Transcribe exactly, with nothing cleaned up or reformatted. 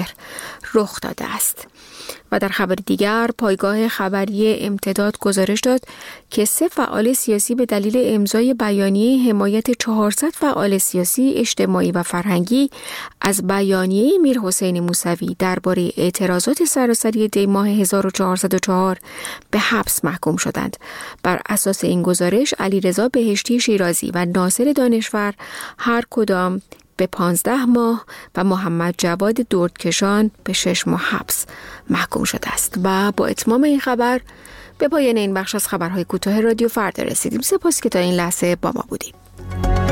بوشهر رخ داده است. و در خبر دیگر پایگاه خبری امتداد گزارش داد که سه فعال سیاسی به دلیل امضای بیانیه حمایت چهارصد فعال سیاسی، اجتماعی و فرهنگی از بیانیه میرحسین موسوی درباره اعتراضات سراسری دی ماه هزار و چهارصد و چهار به حبس محکوم شدند. بر اساس این گزارش علیرضا بهشتی شیرازی و ناصر دانشور هر کدام به پانزده ماه و محمد جواد دردکشان به شش ماه حبس محکوم شده است. و با اتمام این خبر به پایان این بخش از خبرهای کوتاه رادیو فردا رسیدیم. سپاس که تا این لحظه با ما بودیم.